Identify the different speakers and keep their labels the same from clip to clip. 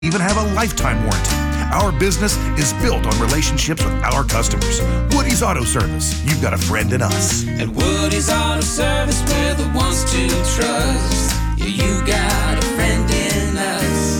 Speaker 1: even have a lifetime warranty. Our business is built on relationships with our customers. Woody's Auto Service, you've got a friend in us.
Speaker 2: At Woody's Auto Service, we're the ones to trust. Yeah, you got a friend in us.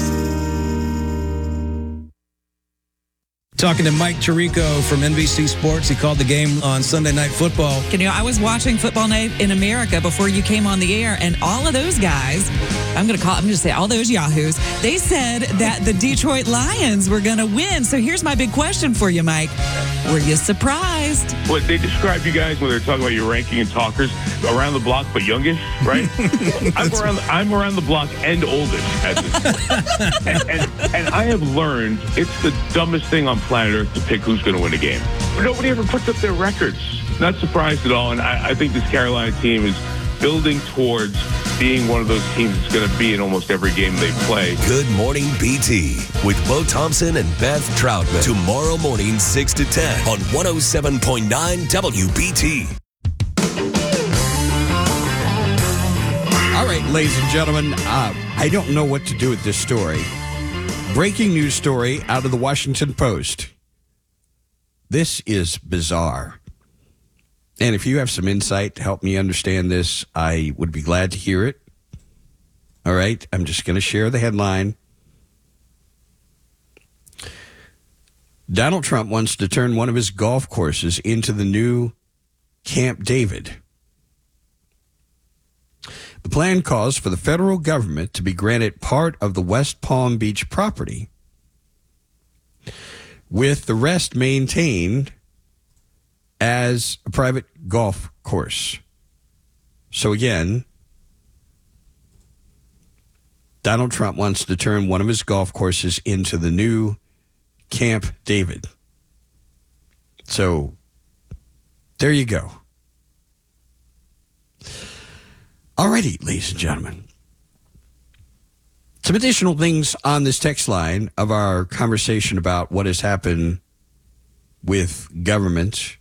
Speaker 3: Talking to Mike Tirico from NBC Sports. He called the game on Sunday Night Football.
Speaker 4: You know, I was watching Football Night in America before you came on the air, and all of those guys, I'm going to say all those yahoos, they said that the Detroit Lions were going to win. So here's my big question for you, Mike. Were you surprised?
Speaker 5: What they describe you guys when they're talking about your ranking and talkers around the block but youngish, right? I'm around the block and oldest at this point. and I have learned it's the dumbest thing on planet Earth to pick who's going to win a game. Nobody ever puts up their records. Not surprised at all. And I think this Carolina team is building towards being one of those teams that's going to be in almost every game they play.
Speaker 6: Good Morning BT with Bo Thompson and Beth Troutman. Tomorrow morning, 6 to 10 on 107.9 WBT.
Speaker 7: All right, ladies and gentlemen, I don't know what to do with this story. Breaking news story out of the Washington Post. This is bizarre. And if you have some insight to help me understand this, I would be glad to hear it. All right, I'm just going to share the headline. Donald Trump wants to turn one of his golf courses into the new Camp David. The plan calls for the federal government to be granted part of the West Palm Beach property, with the rest maintained as a private golf course. So again, Donald Trump wants to turn one of his golf courses into the new Camp David. So there you go. Alrighty, ladies and gentlemen. Some additional things on this text line of our conversation about what has happened with government.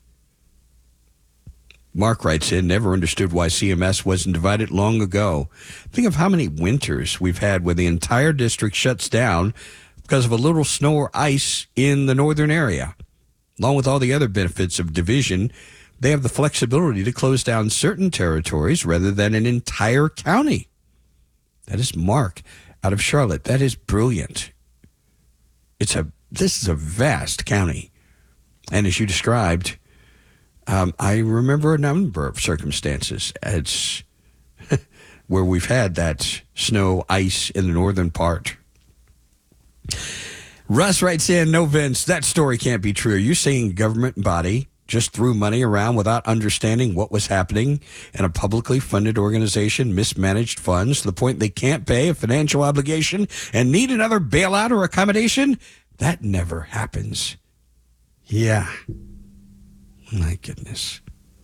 Speaker 7: Mark writes in, never understood why CMS wasn't divided long ago. Think of how many winters we've had where the entire district shuts down because of a little snow or ice in the northern area. Along with all the other benefits of division, they have the flexibility to close down certain territories rather than an entire county. That is Mark out of Charlotte. That is brilliant. This is a vast county. And as you described, I remember a number of circumstances where we've had that snow, ice in the northern part. Russ writes in, no, Vince, that story can't be true. You're saying government body just threw money around without understanding what was happening, and a publicly funded organization mismanaged funds to the point they can't pay a financial obligation and need another bailout or accommodation? That never happens. Yeah. My goodness.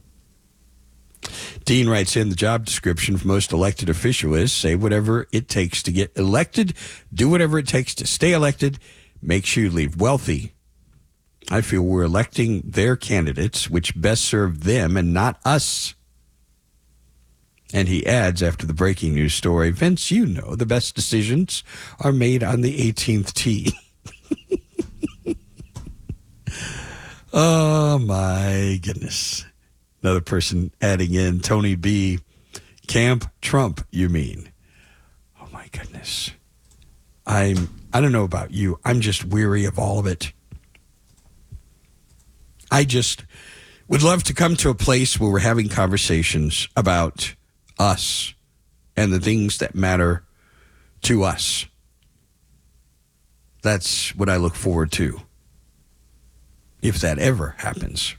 Speaker 7: Dean writes in, the job description for most elected official is say whatever it takes to get elected, do whatever it takes to stay elected, make sure you leave wealthy. I feel we're electing their candidates which best serve them and not us. And he adds after the breaking news story, Vince, you know the best decisions are made on the 18th tee. Oh, my goodness. Another person adding in, Tony B. Camp Trump, you mean? Oh, my goodness. I don't know about you. I'm just weary of all of it. I just would love to come to a place where we're having conversations about us and the things that matter to us. That's what I look forward to, if that ever happens.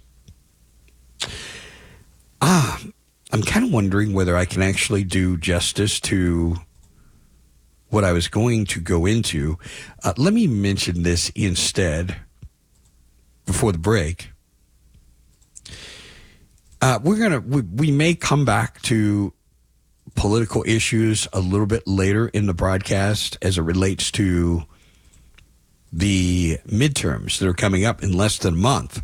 Speaker 7: I'm kind of wondering whether I can actually do justice to what I was going to go into. Let me mention this instead before the break. We may come back to political issues a little bit later in the broadcast as it relates to the midterms that are coming up in less than a month.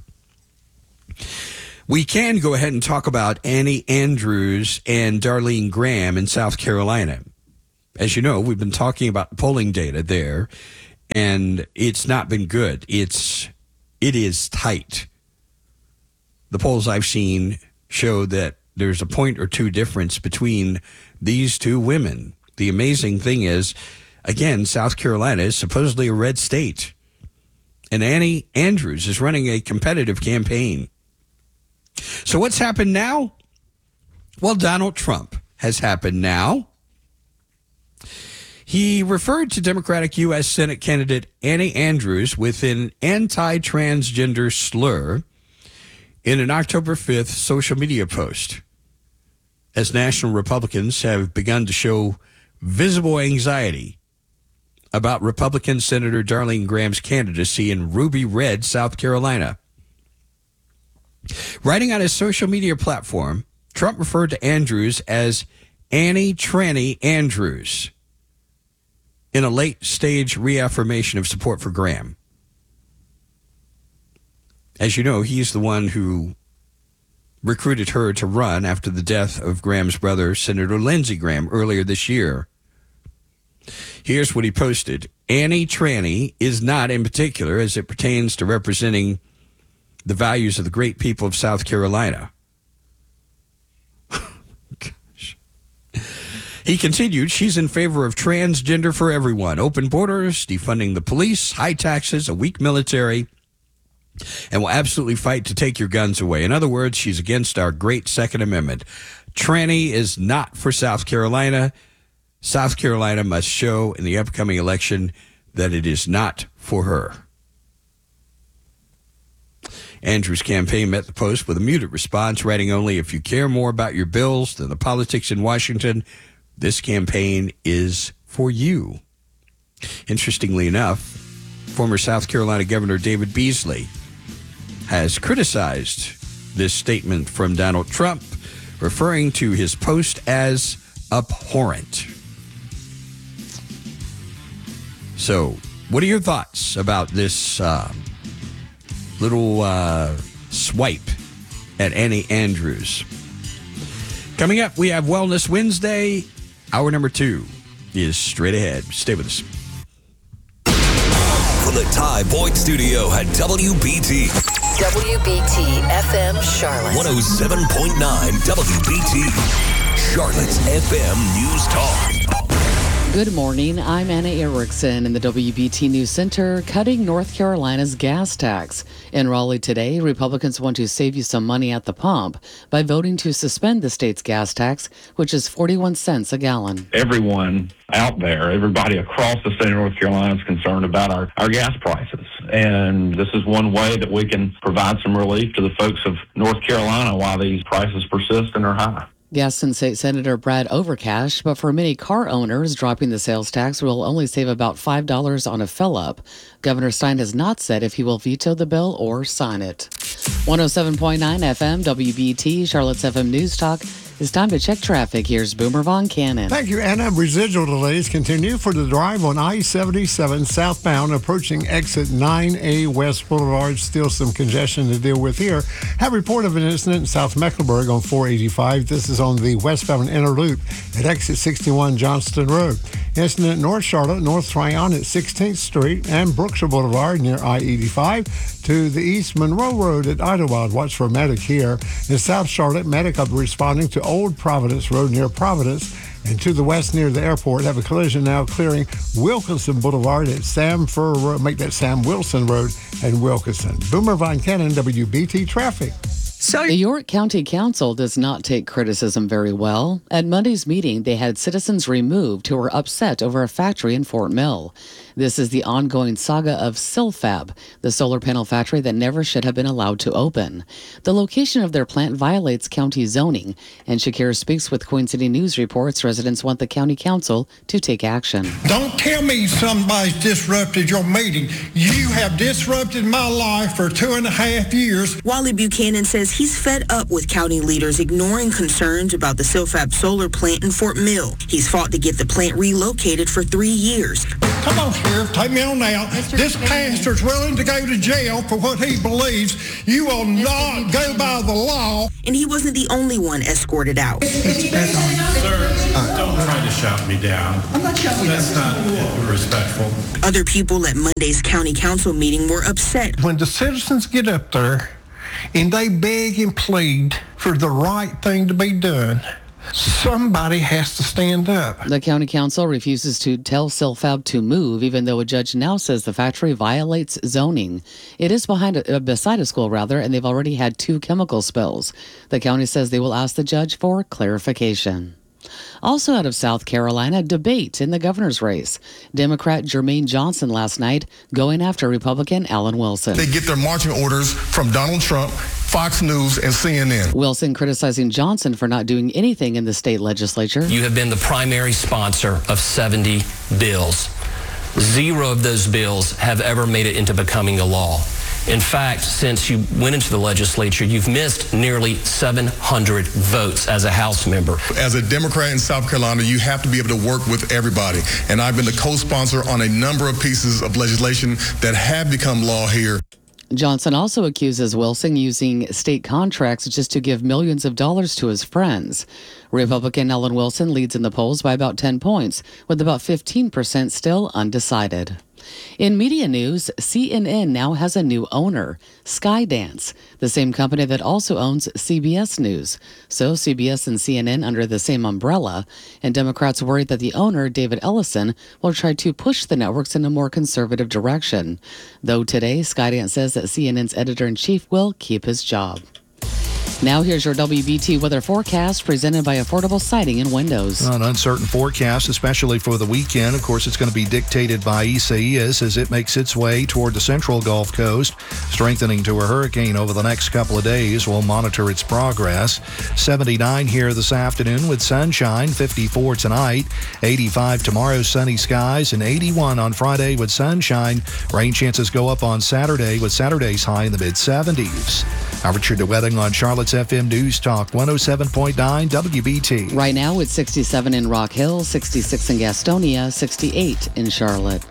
Speaker 7: We can go ahead and talk about Annie Andrews and Darlene Graham in South Carolina. As you know, we've been talking about polling data there, and it's not been good. It is tight. The polls I've seen show that there's a point or two difference between these two women. The amazing thing is, again, South Carolina is supposedly a red state, and Annie Andrews is running a competitive campaign. So what's happened now? Well, Donald Trump has happened now. He referred to Democratic U.S. Senate candidate Annie Andrews with an anti-transgender slur in an October 5th social media post, as national Republicans have begun to show visible anxiety about Republican Senator Darlene Graham's candidacy in Ruby Red, South Carolina. Writing on his social media platform, Trump referred to Andrews as Annie Tranny Andrews in a late-stage reaffirmation of support for Graham. As you know, he's the one who recruited her to run after the death of Graham's brother, Senator Lindsey Graham, earlier this year. Here's what he posted. Annie Tranny is not in particular as it pertains to representing the values of the great people of South Carolina. Gosh. He continued, she's in favor of transgender for everyone, open borders, defunding the police, high taxes, a weak military, and will absolutely fight to take your guns away. In other words, she's against our great Second Amendment. Tranny is not for South Carolina. South Carolina must show in the upcoming election that it is not for her. Andrews' campaign met the post with a muted response, writing only, if you care more about your bills than the politics in Washington, this campaign is for you. Interestingly enough, former South Carolina Governor David Beasley has criticized this statement from Donald Trump, referring to his post as abhorrent. So, what are your thoughts about this little swipe at Annie Andrews? Coming up, we have Wellness Wednesday. Hour number 2 is straight ahead. Stay with us.
Speaker 6: From the Ty Boyd Studio at WBT.
Speaker 8: WBT FM Charlotte.
Speaker 6: 107.9 WBT. Charlotte's FM News Talk.
Speaker 9: Good morning. I'm Anna Erickson in the WBT News Center. Cutting North Carolina's gas tax. In Raleigh today, Republicans want to save you some money at the pump by voting to suspend the state's gas tax, which is 41 cents a gallon.
Speaker 10: Everyone out there, everybody across the state of North Carolina is concerned about our gas prices. And this is one way that we can provide some relief to the folks of North Carolina while these prices persist and are high.
Speaker 9: Gaston State Senator Brad Overcash, but for many car owners, dropping the sales tax will only save about $5 on a fill-up. Governor Stein has not said if he will veto the bill or sign it. 107.9 FM, WBT, Charlotte's FM News Talk. It's time to check traffic. Here's Boomer Von Cannon.
Speaker 11: Thank you, Anna. Residual delays continue for the drive on I-77 southbound approaching exit 9A West Boulevard. Still some congestion to deal with here. Have report of an incident in South Mecklenburg on 485. This is on the westbound inner loop at exit 61 Johnston Road. Incident North Charlotte, North Tryon at 16th Street and Brookshire Boulevard near I-85 to the East Monroe Road at Idlewild. Watch for medic here. In South Charlotte, medic are responding to Old Providence Road near Providence, and to the west near the airport. Have a collision now clearing Wilkinson Boulevard at Sam Wilson Road and Wilkinson. Boomer Von Cannon, WBT Traffic.
Speaker 9: The York County Council does not take criticism very well. At Monday's meeting, they had citizens removed who were upset over a factory in Fort Mill. This is the ongoing saga of Silfab, the solar panel factory that never should have been allowed to open. The location of their plant violates county zoning, and Shakira speaks with Queen City News reports residents want the county council to take action.
Speaker 12: Don't tell me somebody's disrupted your meeting. You have disrupted my life for 2.5 years.
Speaker 13: Wally Buchanan says he's fed up with county leaders ignoring concerns about the Silfab solar plant in Fort Mill. He's fought to get the plant relocated for 3 years.
Speaker 12: Come on, Sheriff, take me on out. This pastor's willing to go to jail for what he believes. You will not go by the law.
Speaker 13: And he wasn't the only one escorted out.
Speaker 14: Sir, don't try to shout me down. I'm not shouting. That's not respectful.
Speaker 13: Other people at Monday's county council meeting were upset.
Speaker 12: When the citizens get up there and they beg and plead for the right thing to be done, somebody has to stand up.
Speaker 9: The county council refuses to tell Silfab to move, even though a judge now says the factory violates zoning. It is beside a school, and they've already had 2 chemical spills. The county says they will ask the judge for clarification. Also out of South Carolina, debate in the governor's race. Democrat Jermaine Johnson last night going after Republican Alan Wilson.
Speaker 15: They get their marching orders from Donald Trump, Fox News, and CNN.
Speaker 9: Wilson criticizing Johnson for not doing anything in the state legislature.
Speaker 16: You have been the primary sponsor of 70 bills. 0 of those bills have ever made it into becoming a law. In fact, since you went into the legislature, you've missed nearly 700 votes as a House member.
Speaker 15: As a Democrat in South Carolina, you have to be able to work with everybody. And I've been the co-sponsor on a number of pieces of legislation that have become law here.
Speaker 9: Johnson also accuses Wilson using state contracts just to give millions of dollars to his friends. Republican Alan Wilson leads in the polls by about 10 points, with about 15% still undecided. In media news, CNN now has a new owner, Skydance, the same company that also owns CBS News. So CBS and CNN under the same umbrella, and Democrats worried that the owner, David Ellison, will try to push the networks in a more conservative direction. Though today, Skydance says that CNN's editor-in-chief will keep his job. Now here's your WBT weather forecast presented by Affordable Siding and Windows.
Speaker 17: An uncertain forecast, especially for the weekend. Of course, it's going to be dictated by Isaias as it makes its way toward the central Gulf Coast, strengthening to a hurricane over the next couple of days. We'll monitor its progress. 79 here this afternoon with sunshine, 54 tonight, 85 tomorrow, sunny skies, and 81 on Friday with sunshine. Rain chances go up on Saturday with Saturday's high in the mid-70s. I'm Richard DeWetting on Charlotte's FM News Talk 107.9 WBT.
Speaker 9: Right now it's 67 in Rock Hill, 66 in Gastonia, 68 in Charlotte.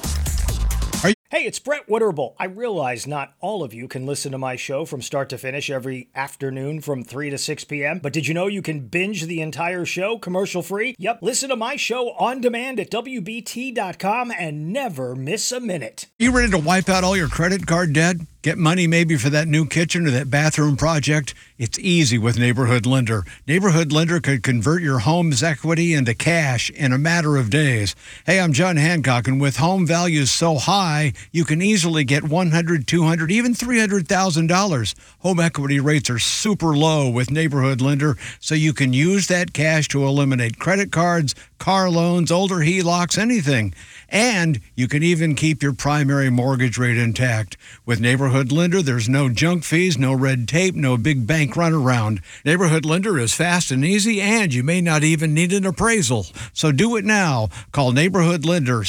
Speaker 18: Hey, it's Brett Witterable. I realize not all of you can listen to my show from start to finish every afternoon from 3 to 6 p.m., but did you know you can binge the entire show commercial-free? Yep, listen to my show on demand at WBT.com and never miss a minute.
Speaker 19: You ready to wipe out all your credit card debt? Get money maybe for that new kitchen or that bathroom project? It's easy with Neighborhood Lender. Neighborhood Lender could convert your home's equity into cash in a matter of days. Hey, I'm John Hancock, and with home values so high, you can easily get $100,000, $200,000, even $300,000. Home equity rates are super low with Neighborhood Lender, so you can use that cash to eliminate credit cards, car loans, older HELOCs, anything. And you can even keep your primary mortgage rate intact. With Neighborhood Lender, there's no junk fees, no red tape, no big bank runaround. Neighborhood Lender is fast and easy, and you may not even need an appraisal. So do it now. Call Neighborhood Lender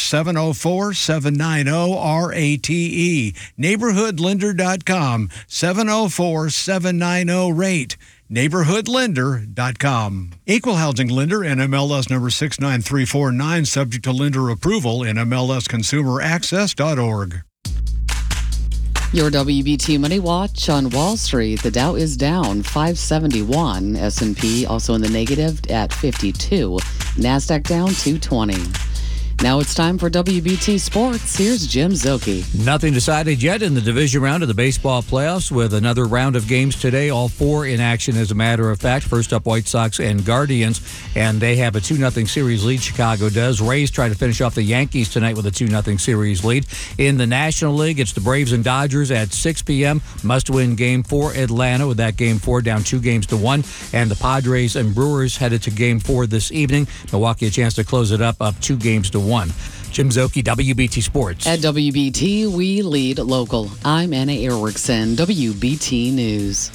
Speaker 19: 704-790-RATE. NeighborhoodLender.com 704-790-RATE. NeighborhoodLender.com. Equal housing lender, NMLS number 69349, subject to lender approval, NMLSConsumerAccess.org.
Speaker 9: Your WBT Money Watch on Wall Street. The Dow is down 571. S&P also in the negative at 52. NASDAQ down 220. Now it's time for WBT Sports. Here's Jim Zoki.
Speaker 20: Nothing decided yet in the division round of the baseball playoffs with another round of games today. All 4 in action, as a matter of fact. First up, White Sox and Guardians, and they have a 2-0 series lead. Chicago does. Rays try to finish off the Yankees tonight with a 2-0 series lead. In the National League, it's the Braves and Dodgers at 6 p.m. Must-win game for Atlanta, with that game 4 down 2-1. And the Padres and Brewers headed to game 4 this evening. Milwaukee a chance to close it up 2-1. Jim Zoki, WBT Sports.
Speaker 9: At WBT, we lead local. I'm Anna Erickson, WBT News.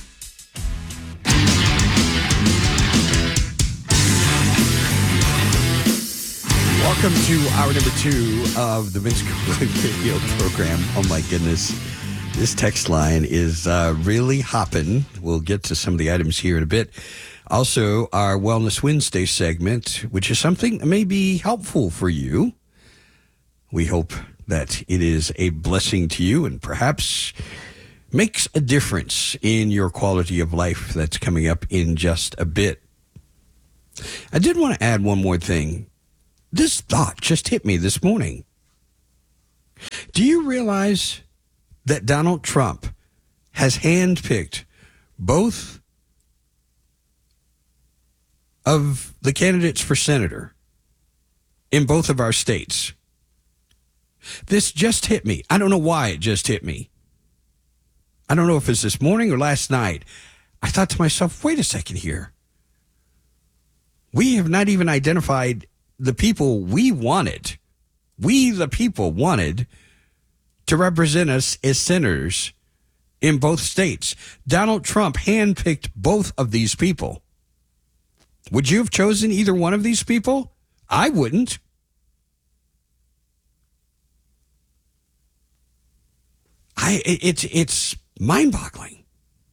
Speaker 7: Welcome to hour number 2 of the Vince Cooley radio program. Oh my goodness. This text line is really hopping. We'll get to some of the items here in a bit. Also, our Wellness Wednesday segment, which is something that may be helpful for you. We hope that it is a blessing to you and perhaps makes a difference in your quality of life. That's coming up in just a bit. I did want to add one more thing. This thought just hit me this morning. Do you realize that Donald Trump has handpicked both of the candidates for senator in both of our states? This just hit me. I don't know why it just hit me. I don't know if it's this morning or last night. I thought to myself, wait a second here. We have not even identified the people we wanted. We, the people, wanted to represent us as senators in both states. Donald Trump handpicked both of these people. Would you have chosen either one of these people? I wouldn't. It's mind-boggling.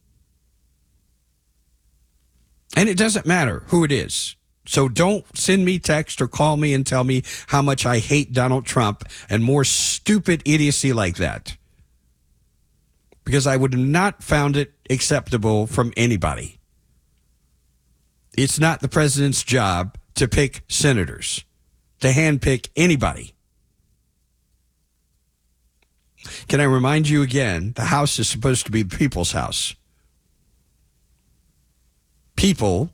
Speaker 7: And it doesn't matter who it is. So don't send me text or call me and tell me how much I hate Donald Trump and more stupid idiocy like that. Because I would have not found it acceptable from anybody. It's not the president's job to pick senators, to handpick anybody. Can I remind you again, the House is supposed to be the people's house. People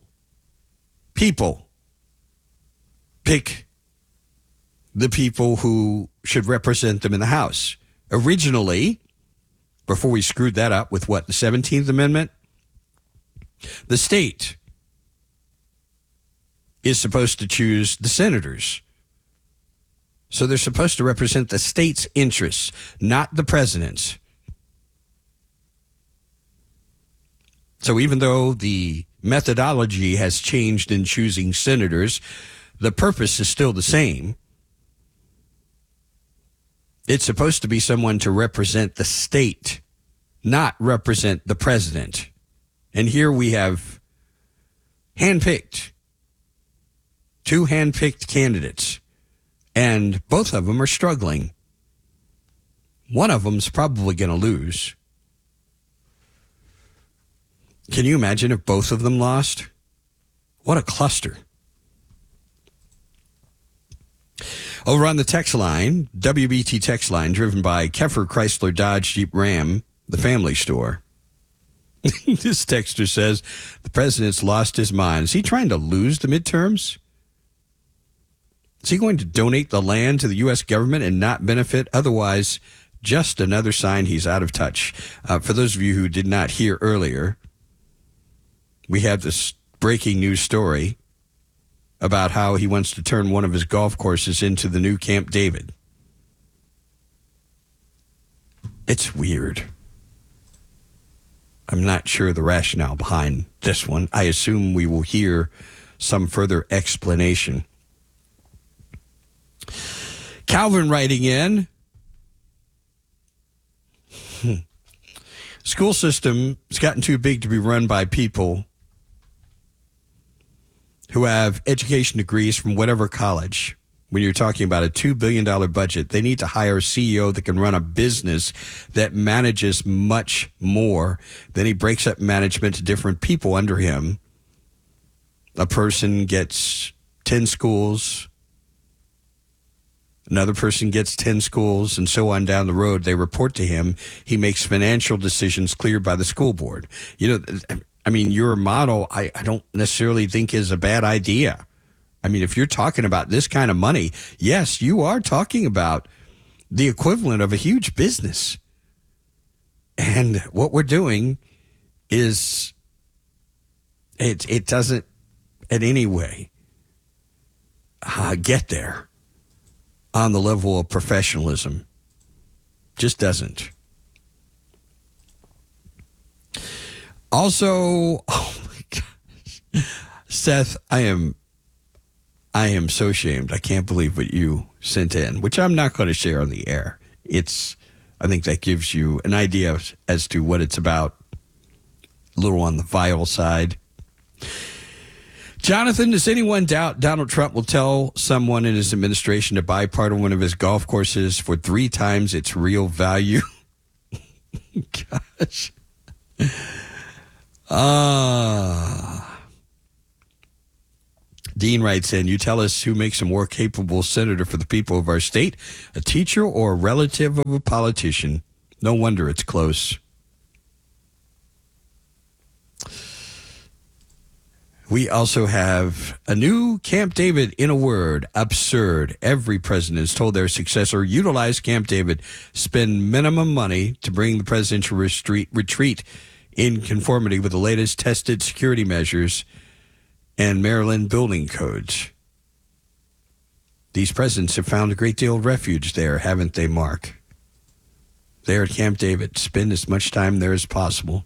Speaker 7: pick the people who should represent them in the House. Originally, before we screwed that up with the 17th Amendment, the state is supposed to choose the senators. So they're supposed to represent the state's interests, not the president's. So even though the methodology has changed in choosing senators, the purpose is still the same. It's supposed to be someone to represent the state, not represent the president. And here we have two handpicked candidates, and both of them are struggling. One of them's probably going to lose. Can you imagine if both of them lost? What a cluster. Over on the text line, WBT text line, driven by Keffer Chrysler Dodge Jeep Ram, the family store. This texter says, the president's lost his mind. Is he trying to lose the midterms? Is he going to donate the land to the U.S. government and not benefit? Otherwise, just another sign he's out of touch. For those of you who did not hear earlier, we have this breaking news story about how he wants to turn one of his golf courses into the new Camp David. It's weird. I'm not sure the rationale behind this one. I assume we will hear some further explanation. Calvin writing in, school system has gotten too big to be run by people who have education degrees from whatever college. When you're talking about a $2 billion budget, they need to hire a CEO that can run a business that manages much more. Then he breaks up management to different people under him. A person gets 10 schools. Another person gets 10 schools, and so on down the road. They report to him. He makes financial decisions cleared by the school board. You know, I mean, your model, I don't necessarily think is a bad idea. I mean, if you're talking about this kind of money, yes, you are talking about the equivalent of a huge business. And what we're doing is it doesn't in any way get there on the level of professionalism. Just doesn't. Also, oh my gosh, Seth, I am so ashamed. I can't believe what you sent in, which I'm not going to share on the air. I think that gives you an idea as to what it's about, a little on the vile side. Jonathan, does anyone doubt Donald Trump will tell someone in his administration to buy part of one of his golf courses for 3 times its real value? Gosh. Dean writes in, you tell us who makes a more capable senator for the people of our state, a teacher or a relative of a politician. No wonder it's close. We also have a new Camp David in a word, absurd. Every president has told their successor, utilize Camp David, spend minimum money to bring the presidential retreat in conformity with the latest tested security measures and Maryland building codes. These presidents have found a great deal of refuge there, haven't they, Mark? There at Camp David, spend as much time there as possible.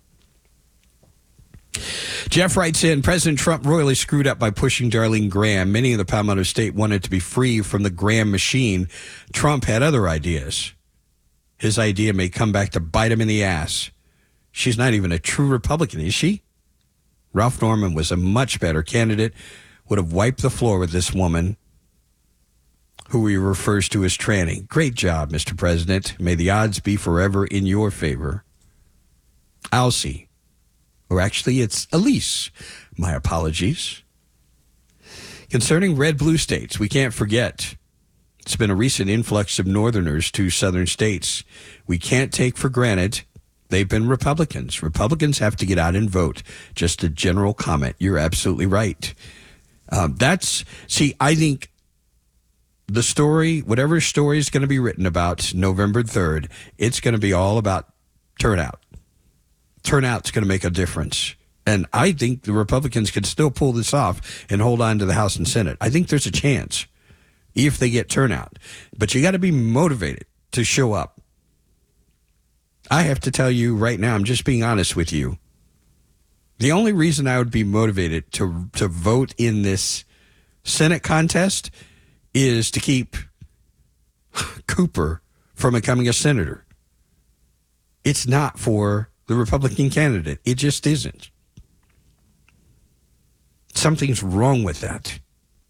Speaker 7: Jeff writes in, President Trump royally screwed up by pushing Darlene Graham. Many in the Palmetto State wanted to be free from the Graham machine. Trump had other ideas. His idea may come back to bite him in the ass. She's not even a true Republican, is she? Ralph Norman was a much better candidate, would have wiped the floor with this woman, who he refers to as tranny. Great job, Mr. President. May the odds be forever in your favor. Alcee. Or actually, it's Elise. My apologies. Concerning red-blue states, we can't forget it's been a recent influx of Northerners to southern states. We can't take for granted they've been Republicans. Republicans have to get out and vote. Just a general comment. You're absolutely right. I think the story, whatever story is going to be written about November 3rd, it's going to be all about turnout. Turnout's going to make a difference. And I think the Republicans can still pull this off and hold on to the House and Senate. I think there's a chance if they get turnout. But you got to be motivated to show up. I have to tell you right now, I'm just being honest with you. The only reason I would be motivated to vote in this Senate contest is to keep Cooper from becoming a senator. It's not for the Republican candidate. It just isn't. Something's wrong with that.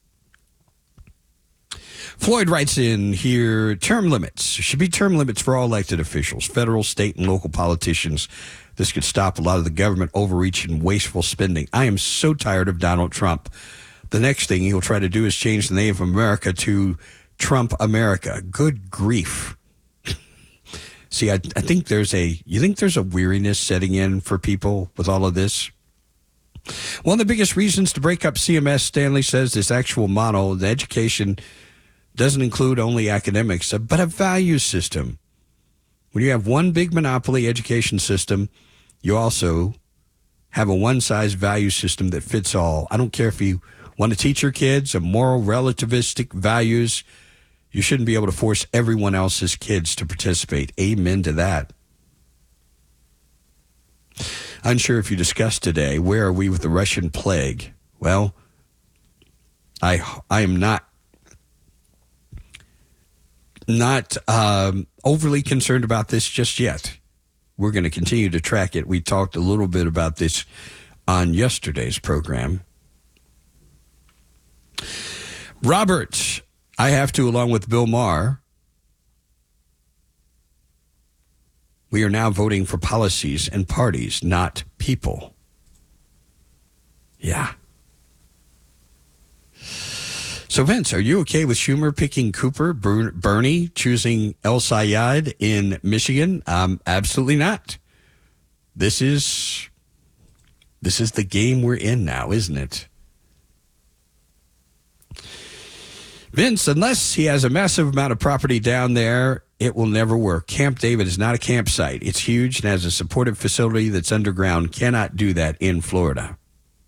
Speaker 7: Floyd writes in here, term limits. There should be term limits for all elected officials, federal, state, and local politicians. This could stop a lot of the government overreach and wasteful spending. I am so tired of Donald Trump. The next thing he'll try to do is change the name of America to Trump America. Good grief. See, I think there's a weariness setting in for people with all of this. One of the biggest reasons to break up CMS, Stanley says, this actual model, the education doesn't include only academics, but a value system. When you have one big monopoly education system, you also have a one-size value system that fits all. I don't care if you want to teach your kids a moral relativistic values. You shouldn't be able to force everyone else's kids to participate. Amen to that. Unsure if you discussed today, where are we with the Russian plague? Well, I am not overly concerned about this just yet. We're going to continue to track it. We talked a little bit about this on yesterday's program. Robert, I have to, along with Bill Maher, we are now voting for policies and parties, not people. Yeah. So, Vince, are you okay with Schumer picking Cooper, Bernie choosing El Sayed in Michigan? Absolutely not. This is the game we're in now, isn't it? Vince, unless he has a massive amount of property down there, it will never work. Camp David is not a campsite. It's huge and has a supportive facility that's underground. Cannot do that in Florida.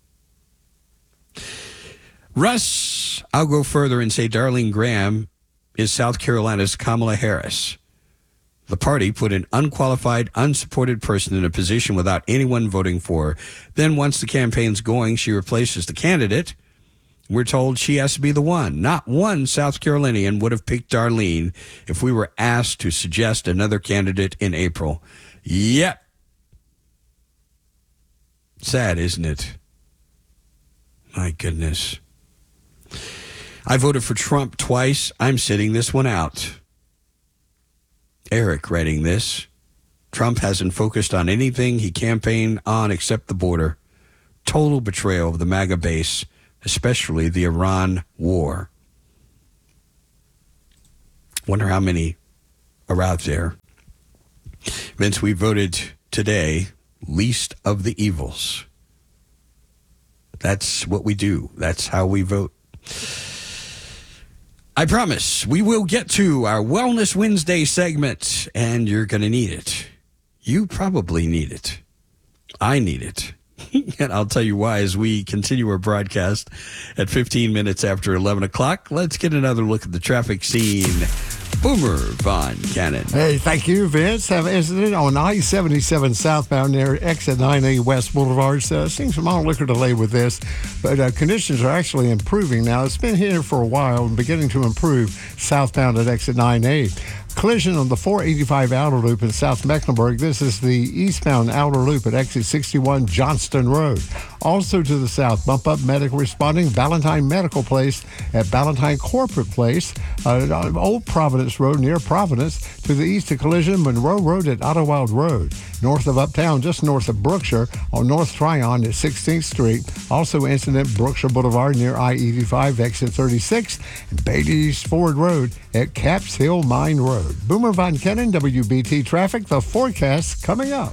Speaker 7: Russ, I'll go further and say Darlene Graham is South Carolina's Kamala Harris. The party put an unqualified, unsupported person in a position without anyone voting for her. Then once the campaign's going, she replaces the candidate. We're told she has to be the one. Not one South Carolinian would have picked Darlene if we were asked to suggest another candidate in April. Yep. Sad, isn't it? My goodness. I voted for Trump twice. I'm sitting this one out. Eric writing this. Trump hasn't focused on anything he campaigned on except the border. Total betrayal of the MAGA base, especially the Iran war. Wonder how many are out there. Vince, we voted today, least of the evils. That's what we do. That's how we vote. I promise we will get to our Wellness Wednesday segment, and you're going to need it. You probably need it. I need it. And I'll tell you why as we continue our broadcast at 15 minutes after 11 o'clock. Let's get another look at the traffic scene. Boomer Von Cannon.
Speaker 11: Hey, thank you, Vince. Have an incident on I-77 southbound near exit 9A West Boulevard. Seeing some mild liquor delay with this, but conditions are actually improving now. It's been here for a while and beginning to improve southbound at exit 9A. Collision on the 485 outer loop in South Mecklenburg. This is the eastbound outer loop at exit 61 Johnston Road. Also to the south, bump up medical responding Valentine Medical Place at Valentine Corporate Place, Old Providence Road near Providence. To the east of collision, Monroe Road at Otterwild Road. North of Uptown, just north of Brookshire, on North Tryon at 16th Street. Also incident Brookshire Boulevard near I-85, exit 36, and Beatty's Ford Road at Caps Hill Mine Road. Boomer Von Cannon, WBT Traffic, the forecast coming up.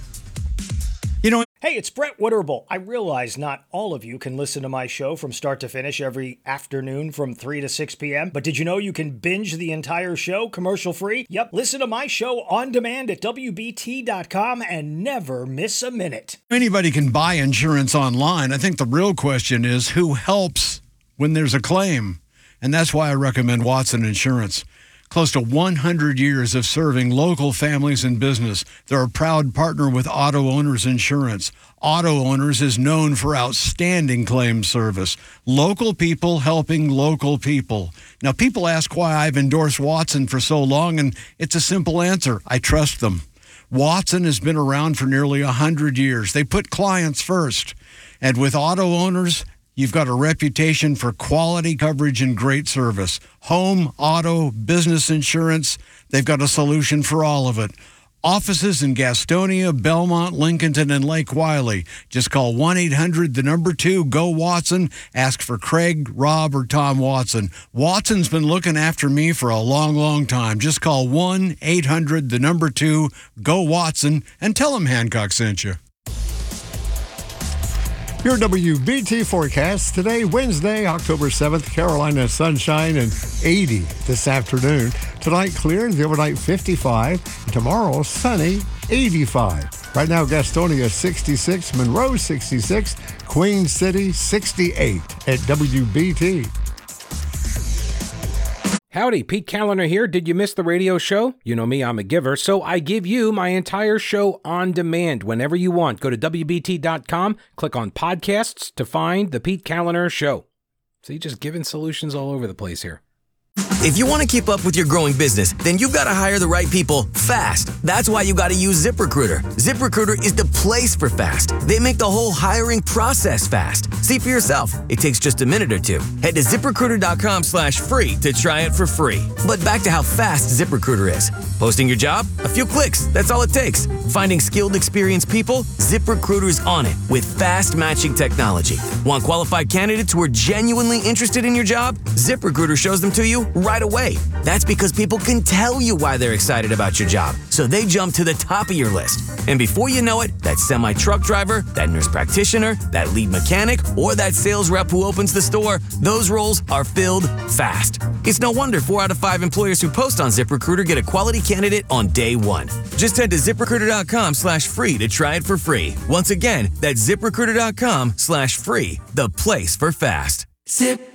Speaker 18: Hey, it's Brett Witterable. I realize not all of you can listen to my show from start to finish every afternoon from 3 to 6 p.m., but did you know you can binge the entire show commercial free? Yep, listen to my show on demand at WBT.com and never miss a minute.
Speaker 19: Anybody can buy insurance online. I think the real question is who helps when there's a claim? And that's why I recommend Watson Insurance. Close to 100 years of serving local families and business. They're a proud partner with Auto Owners Insurance. Auto Owners is known for outstanding claim service. Local people helping local people. Now, people ask why I've endorsed Watson for so long, and it's a simple answer. I trust them. Watson has been around for nearly 100 years. They put clients first. And with Auto Owners, you've got a reputation for quality coverage and great service. Home, auto, business insurance, they've got a solution for all of it. Offices in Gastonia, Belmont, Lincolnton, and Lake Wiley. Just call 1-800-2-GO-WATSON. Ask for Craig, Rob, or Tom Watson. Watson's been looking after me for a long, long time. Just call 1-800-2-GO-WATSON and tell them Hancock sent you.
Speaker 11: Your WBT forecast today, Wednesday, October 7th, Carolina sunshine and 80 this afternoon. Tonight clear, the overnight 55. And tomorrow sunny, 85. Right now Gastonia 66, Monroe 66, Queen City 68 at WBT.
Speaker 21: Howdy, Pete Callender here. Did you miss the radio show? You know me, I'm a giver, so I give you my entire show on demand whenever you want. Go to WBT.com, click on podcasts to find the Pete Callender Show. So you're just giving solutions all over the place here.
Speaker 22: If you want to keep up with your growing business, then you've got to hire the right people fast. That's why you got to use ZipRecruiter. ZipRecruiter is the place for fast. They make the whole hiring process fast. See for yourself. It takes just a minute or two. Head to ZipRecruiter.com/free to try it for free. But back to how fast ZipRecruiter is. Posting your job? A few clicks. That's all it takes. Finding skilled, experienced people? ZipRecruiter's on it with fast matching technology. Want qualified candidates who are genuinely interested in your job? ZipRecruiter shows them to you right away. That's because people can tell you why they're excited about your job, so they jump to the top of your list. And before you know it, that semi-truck driver, that nurse practitioner, that lead mechanic, or that sales rep who opens the store, those roles are filled fast. It's no wonder 4 out of 5 employers who post on ZipRecruiter get a quality candidate on day one. Just head to ZipRecruiter.com/free to try it for free. Once again, that's ZipRecruiter.com/free, the place for fast.
Speaker 2: Zip